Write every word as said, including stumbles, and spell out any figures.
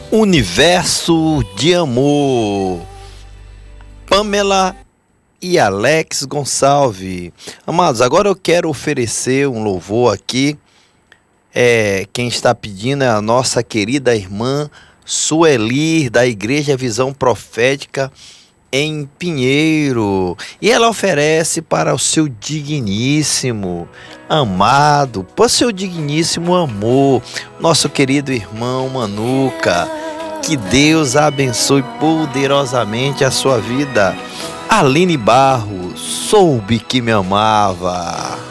Universo de Amor, Pamela e Alex Gonçalves. Amados, agora eu quero oferecer um louvor aqui. É, quem está pedindo é a nossa querida irmã Sueli, da Igreja Visão Profética em Pinheiro, e ela oferece para o seu digníssimo amado, para o seu digníssimo amor, nosso querido irmão Manuca. Que Deus abençoe poderosamente a sua vida. Aline Barros, soube que me amava.